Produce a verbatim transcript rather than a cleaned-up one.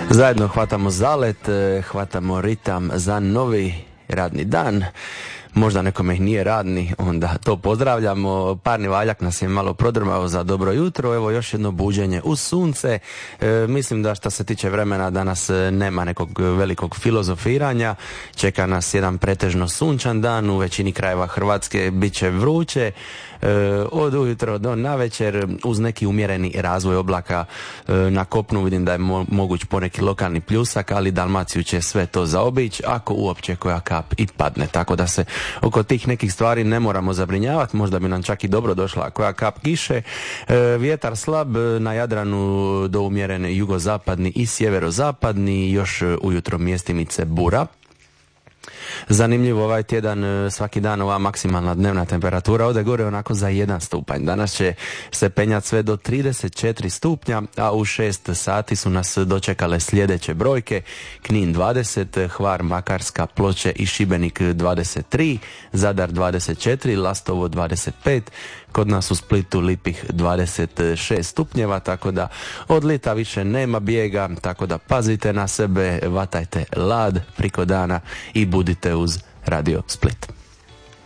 Zajedno hvatamo zalet, hvatamo ritam za novi radni dan. Možda nekome ih nije radni, onda to pozdravljamo. Parni valjak nas je malo prodrmao za dobro jutro. Evo još jedno buđenje uz sunce. E, mislim da što se tiče vremena danas nema nekog velikog filozofiranja. Čeka nas jedan pretežno sunčan dan. U većini krajeva Hrvatske bit će vruće. E, od ujutro do navečer uz neki umjereni razvoj oblaka e, na kopnu vidim da je mo- moguć poneki lokalni pljusak, ali Dalmaciju će sve to zaobići ako uopće koja kap i padne, tako da se oko tih nekih stvari ne moramo zabrinjavati. Možda bi nam čak i dobro došla koja kap kiše. E, vjetar slab na Jadranu do umjeren jugozapadni i sjeverozapadni, još ujutro mjestimice bura. Zanimljivo, ovaj tjedan svaki dan ova maksimalna dnevna temperatura ode gore onako za jedan stupanj. Danas će se penjati sve do trideset četiri stupnja, a u šest sati su nas dočekale sljedeće brojke: Knin dvadeset, Hvar, Makarska, Ploče i Šibenik dvadeset tri, Zadar dvadeset četiri, Lastovo dvadeset pet, kod nas u Splitu Lipik dvadeset šest stupnjeva, tako da od lita više nema bijega, tako da pazite na sebe, vatajte lad priko dana i budite uz Radio Split.